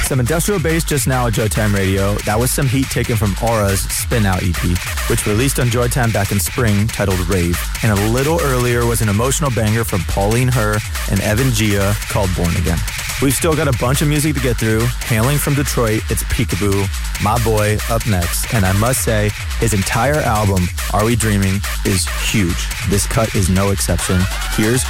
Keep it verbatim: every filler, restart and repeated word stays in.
Some industrial bass just now at Joytime Radio. That was some heat taken from Aura's Spin Out E P, which released on Joytime back in spring, titled Rave. And a little earlier was an emotional banger from Pauline Herr and Evan Gia called Born Again. We've still got a bunch of music to get through. Hailing from Detroit, it's Peekaboo, My Boy, up next. And I must say, his entire album, Are We Dreaming, is huge. This cut is no exception. Here's